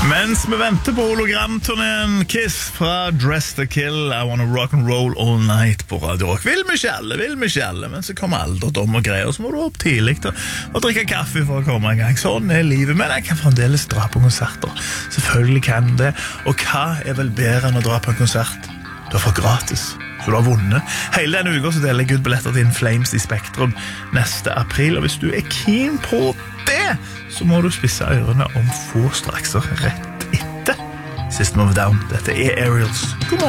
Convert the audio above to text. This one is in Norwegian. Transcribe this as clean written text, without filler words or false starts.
Mens vi venter på hologramturneen Kiss fra Dress to Kill, I Wanna Rock and Roll All Night på Radio Rock. Vil vi ikke alle, men så kommer alderdom og greier, så må du opp tidlig og drikke kaffe for å komme i gang. Sånn livet, men jeg kan fremdeles dra på konserter. Selvfølgelig kan det, og hva vel bedre enn å dra på en konsert? Du har fått gratis, så du har vunnet. Hele denne uka så deler jeg ut billetter til In Flames i Spektrum neste april, og hvis du keen på det, så må du spisse ørene om få straks rett etter System of a Down. Dette Aerials. God morgen.